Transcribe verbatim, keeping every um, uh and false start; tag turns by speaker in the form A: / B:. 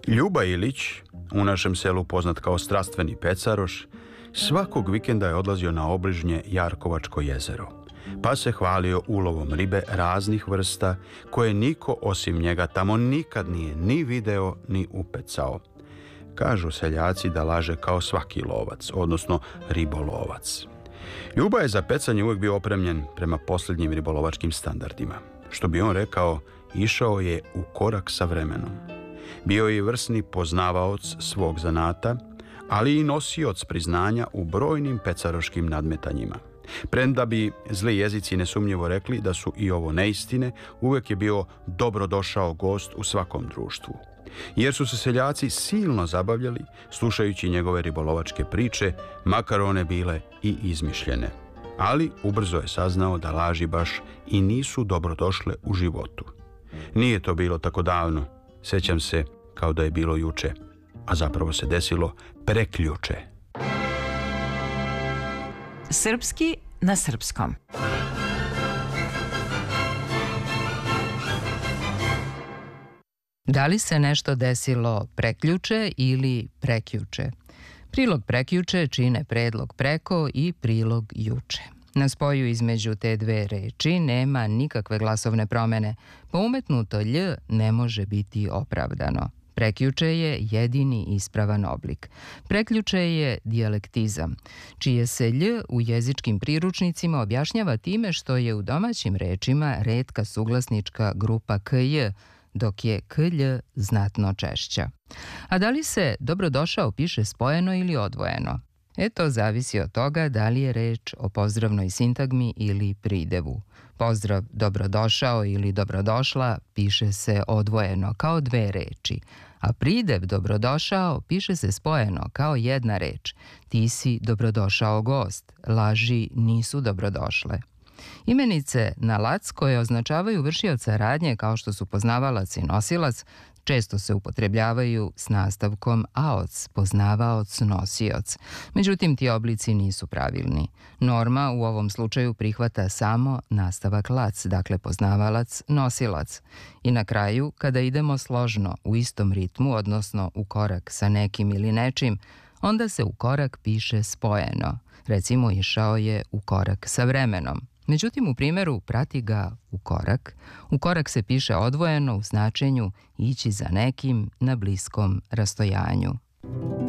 A: Ljuba Ilić, u našem selu poznat kao strastveni pecaroš, svakog vikenda je odlazio na obližnje Jarkovačko jezero, pa se hvalio ulovom ribe raznih vrsta koje niko osim njega tamo nikad nije ni video ni upecao. Kažu seljaci da laže kao svaki lovac, odnosno ribolovac. Ljuba je za pecanje uvijek bio opremljen prema posljednjim ribolovačkim standardima. Što bi on rekao, išao je u korak sa vremenom. Bio je vrsni poznavaoc svog zanata, ali i nosioc priznanja u brojnim pecaroškim nadmetanjima. Premda bi zli jezici nesumnjivo rekli da su i ovo neistine, uvijek je bio dobrodošao gost u svakom društvu. Jer su se seljaci silno zabavljali slušajući njegove ribolovačke priče, makar one bile i izmišljene. Ali ubrzo je saznao da laži baš i nisu dobrodošle u životu. Nije to bilo tako davno, sjećam se kao da je bilo juče, a zapravo se desilo preključe.
B: Srpski na srpskom. Da li se nešto desilo preključe ili prekjuče? Prilog prekjuče čine predlog preko i prilog juče. Na spoju između te dve reči nema nikakve glasovne promene, pa umetnuto lj ne može biti opravdano. Prekjuče je jedini ispravan oblik. Preključe je dijalektizam, čije se lj u jezičkim priručnicima objašnjava time što je u domaćim rečima retka suglasnička grupa kj, dok je klj znatno češća. A da li se dobrodošao piše spojeno ili odvojeno? E to zavisi od toga da li je reč o pozdravnoj sintagmi ili pridevu. Pozdrav dobrodošao ili dobrodošla piše se odvojeno kao dve reči, a pridev dobrodošao piše se spojeno kao jedna reč. Ti si dobrodošao gost, laži nisu dobrodošle. Imenice na lac koje označavaju vršioca radnje kao što su poznavalac i nosilac često se upotrebljavaju s nastavkom aoc, poznavaoc, nosioc. Međutim, ti oblici nisu pravilni. Norma u ovom slučaju prihvata samo nastavak lac, dakle poznavalac, nosilac. I na kraju, kada idemo složno u istom ritmu, odnosno u korak sa nekim ili nečim, onda se u korak piše spojeno. Recimo, išao je u korak sa vremenom. Međutim, u primjeru prati ga u korak, u korak se piše odvojeno u značenju ići za nekim na bliskom rastojanju.